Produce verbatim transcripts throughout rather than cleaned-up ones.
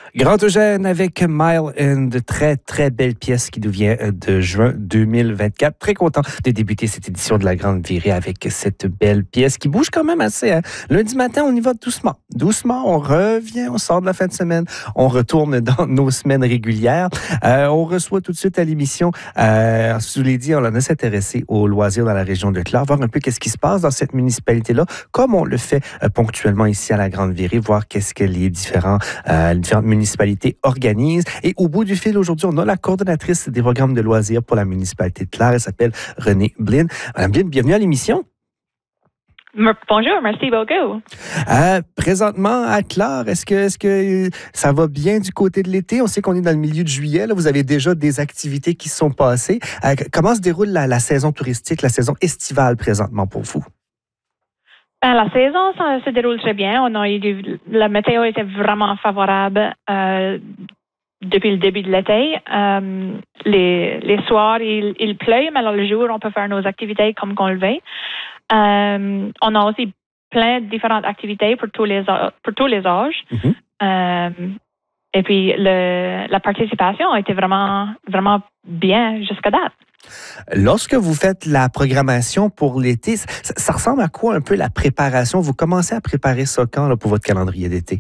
Grand Eugène avec Mile, une très, très belle pièce qui nous vient de juin deux mille vingt-quatre. Très content de débuter cette édition de la Grande Virée avec cette belle pièce qui bouge quand même assez. Hein? Lundi matin, on y va doucement. Doucement, on revient, on sort de la fin de semaine, on retourne dans nos semaines régulières. Euh, on reçoit tout de suite à l'émission, euh, je vous l'ai dit, on en a s'intéressé aux loisirs dans la région de Clare, voir un peu qu'est-ce qui se passe dans cette municipalité-là, comme on le fait euh, ponctuellement ici à la Grande Virée, voir qu'est-ce que les différents, euh, les différentes municipalités organisent. Et au bout du fil, aujourd'hui, on a la coordonnatrice des programmes de loisirs pour la municipalité de Clare. Elle s'appelle Renée Blin. Madame Blin, bienvenue à l'émission. Bonjour, merci beaucoup. Euh, présentement, à Clare, est-ce que, est-ce que ça va bien du côté de l'été? On sait qu'on est dans le milieu de juillet. Là, vous avez déjà des activités qui se sont passées. Euh, comment se déroule la, la saison touristique, la saison estivale présentement pour vous? Ben, la saison ça, se déroule très bien. On a eu du, la météo était vraiment favorable euh, depuis le début de l'été. Euh, les, les soirs, il, il pleut, mais alors le jour, on peut faire nos activités comme qu'on le veut. Euh, on a aussi plein de différentes activités pour tous les, pour tous les âges. Mm-hmm. Euh, et puis, le, la participation a été vraiment, vraiment bien jusqu'à date. Lorsque vous faites la programmation pour l'été, ça, ça ressemble à quoi un peu la préparation? Vous commencez à préparer ça quand là, pour votre calendrier d'été?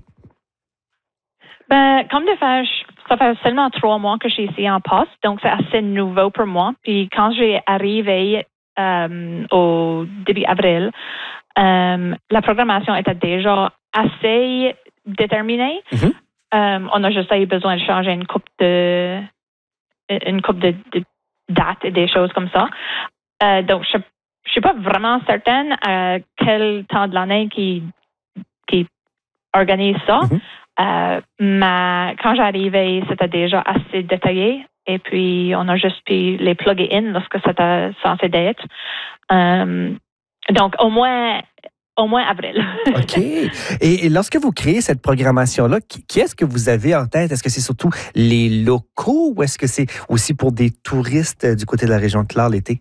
Ben, comme de fait, ça fait seulement trois mois que je suis ici en poste, donc c'est assez nouveau pour moi. Puis quand j'ai arrivé euh, au début avril, euh, la programmation était déjà assez déterminée. Mm-hmm. Euh, on a juste eu besoin de changer une coupe de une coupe de, de dates et des choses comme ça. Euh, donc, je ne suis pas vraiment certaine à quel temps de l'année qui, qui organise ça. Mm-hmm. Euh, mais quand j'arrivais, c'était déjà assez détaillé. Et puis, on a juste pu les plugger in lorsque c'était censé d'être. Euh, donc, au moins... Au moins avril. OK. Et, et lorsque vous créez cette programmation-là, qui, qui est-ce que vous avez en tête? Est-ce que c'est surtout les locaux ou est-ce que c'est aussi pour des touristes du côté de la région de Clare l'été?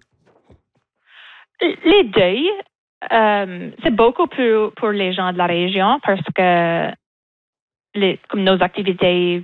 Les deux. Euh, c'est beaucoup pour, pour les gens de la région parce que les, comme nos activités,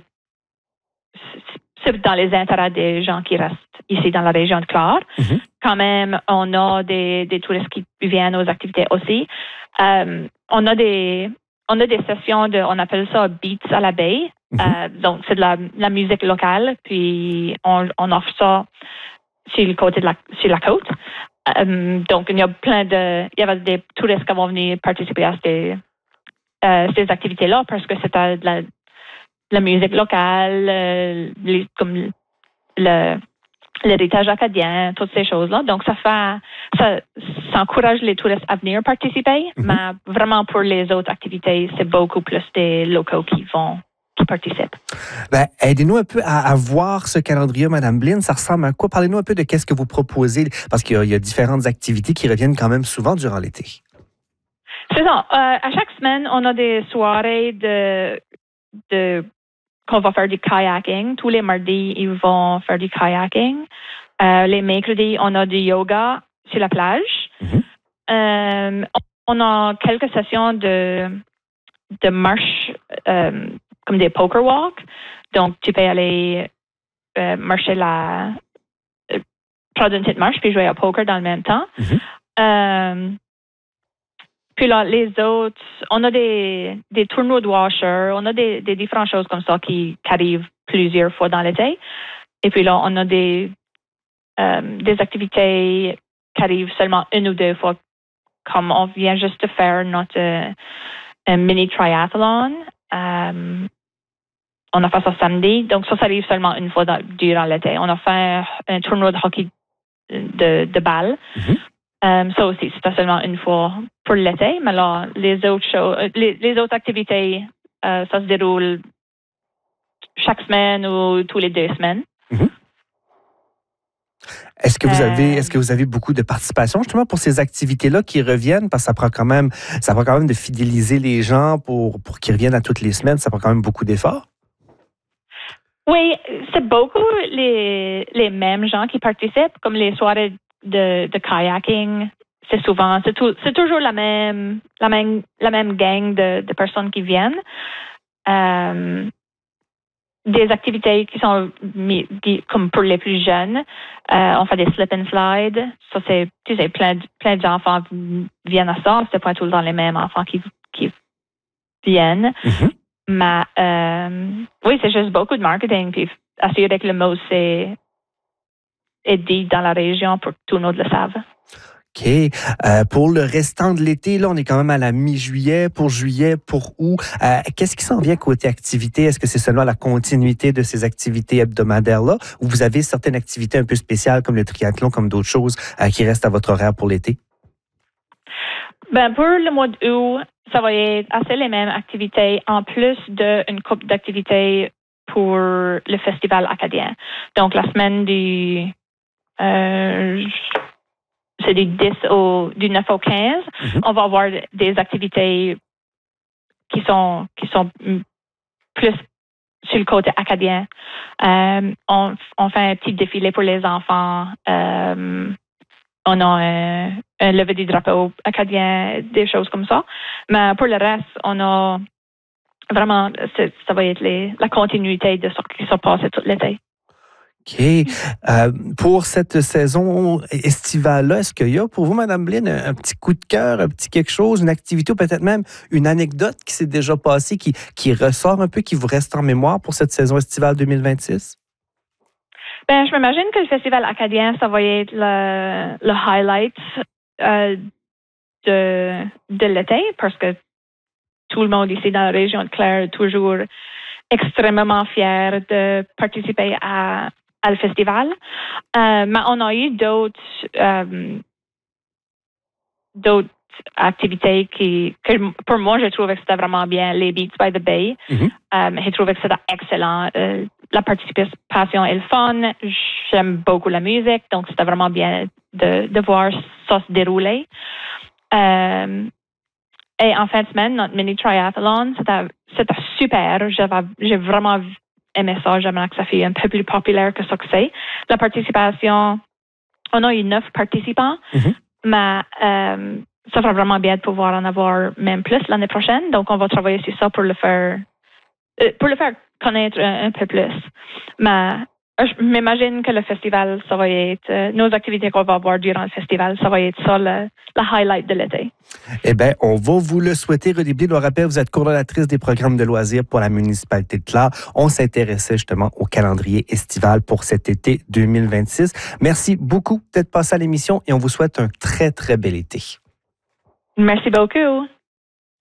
c'est dans les intérêts des gens qui restent ici dans la région de Clare. Mm-hmm. Quand même, on a des, des touristes qui viennent aux activités aussi. Euh, on a des on a des sessions de, on appelle ça Beats à la baie. Mm-hmm. Euh, donc, c'est de la, la musique locale. Puis, on, on offre ça sur le côté de la, sur la côte. Euh, donc, il y a plein de, il y avait des touristes qui vont venir participer à ces, euh, ces activités-là parce que c'est de la, la musique locale, euh, les, comme le l'héritage acadien, toutes ces choses-là. Donc, ça fait, ça, ça encourage les touristes à venir participer, mm-hmm. mais vraiment pour les autres activités, c'est beaucoup plus des locaux qui vont, qui participent. Ben, aidez-nous un peu à, à voir ce calendrier, Madame Blin. Ça ressemble à quoi? Parlez-nous un peu de qu'est-ce que vous proposez, parce qu'il y a, il y a différentes activités qui reviennent quand même souvent durant l'été. C'est ça. Euh, à chaque semaine, on a des soirées de, de qu'on va faire du kayaking. Tous les mardis, ils vont faire du kayaking. Euh, les mercredis, on a du yoga sur la plage. Mm-hmm. Euh, on a quelques sessions de, de marche, euh, comme des poker walks. Donc, tu peux aller euh, marcher la... Euh, prendre une petite marche puis jouer au poker dans le même temps. Mm-hmm. Euh, Puis là, les autres, on a des, des tournois de washer, on a des, des différentes choses comme ça qui, qui arrivent plusieurs fois dans l'été. Et puis là, on a des, euh, des activités qui arrivent seulement une ou deux fois, comme on vient juste de faire notre euh, un mini triathlon. Euh, on a fait ça samedi, donc ça, ça arrive seulement une fois dans, durant l'été. On a fait un tournoi de hockey de, de balle. Mm-hmm. Um, ça aussi, c'était seulement une fois pour l'été, mais là, les autres choses, les, les autres activités, euh, ça se déroule chaque semaine ou tous les deux semaines. Mm-hmm. Est-ce que vous avez, euh, est-ce que vous avez beaucoup de participation justement pour ces activités-là qui reviennent? Parce que ça prend quand même, ça prend quand même de fidéliser les gens pour, pour qu'ils reviennent à toutes les semaines. Ça prend quand même beaucoup d'efforts. Oui, c'est beaucoup les, les mêmes gens qui participent, comme les soirées de, de kayaking. C'est souvent, c'est, tout, c'est toujours la même, la même, la même gang de, de personnes qui viennent. Euh, des activités qui sont mis, qui, comme pour les plus jeunes. Euh, on fait des slip and slide. Ça, c'est, tu sais, plein, plein d'enfants viennent à ça. C'est pas tout le temps les mêmes enfants qui, qui viennent. Mm-hmm. Mais euh, oui, c'est juste beaucoup de marketing. Puis assurer que le mot c'est est dit dans la région pour que tout le monde le savent. OK. Euh, pour le restant de l'été, là, on est quand même à la mi-juillet. Pour juillet, pour août, euh, qu'est-ce qui s'en vient côté activité? Est-ce que c'est seulement la continuité de ces activités hebdomadaires-là ou vous avez certaines activités un peu spéciales comme le triathlon, comme d'autres choses euh, qui restent à votre horaire pour l'été? Ben, pour le mois d'août, ça va être assez les mêmes activités en plus d'une couple d'activités pour le festival acadien. Donc, la semaine du... Euh, c'est du dix au, du neuf au quinze. Mm-hmm. On va avoir des activités qui sont, qui sont plus sur le côté acadien. Euh, on, on fait un petit défilé pour les enfants. Euh, on a un, un lever du drapeau acadien, des choses comme ça. Mais pour le reste, on a vraiment, ça va être les, la continuité de ce qui se passe tout l'été. OK. Euh, pour cette saison estivale-là, est-ce qu'il y a pour vous, Mme Blin, un, un petit coup de cœur, un petit quelque chose, une activité ou peut-être même une anecdote qui s'est déjà passée, qui, qui ressort un peu, qui vous reste en mémoire pour cette saison estivale deux mille vingt-six? Ben, je m'imagine que le festival acadien, ça va être le, le highlight euh, de, de l'été parce que tout le monde ici dans la région de Clare est toujours extrêmement fier de participer à à le festival. Euh, mais on a eu d'autres euh, d'autres activités qui, que pour moi, je trouvais que c'était vraiment bien. Les Beats by the Bay. Mm-hmm. Euh, j'ai trouvé que c'était excellent. Euh, la participation est le fun. J'aime beaucoup la musique, donc c'était vraiment bien de, de voir ça se dérouler. Euh, et en fin de semaine, notre mini triathlon, c'était, c'était super. J'avais, j'ai vraiment aimé ça. J'aimerais que ça fait un peu plus populaire que ça que c'est. La participation, on a eu neuf participants, mm-hmm. mais euh, ça fera vraiment bien de pouvoir en avoir même plus l'année prochaine. Donc, on va travailler sur ça pour le faire, euh, pour le faire connaître un, un peu plus. Mais je m'imagine que le festival, ça va être, euh, nos activités qu'on va avoir durant le festival, ça va être ça, le, le highlight de l'été. Eh bien, on va vous le souhaiter. Rudy Blin, je rappelle, vous êtes coordonnatrice des programmes de loisirs pour la municipalité de Clare. On s'intéressait justement au calendrier estival pour cet été deux mille vingt-six. Merci beaucoup d'être passé à l'émission et on vous souhaite un très, très bel été. Merci beaucoup.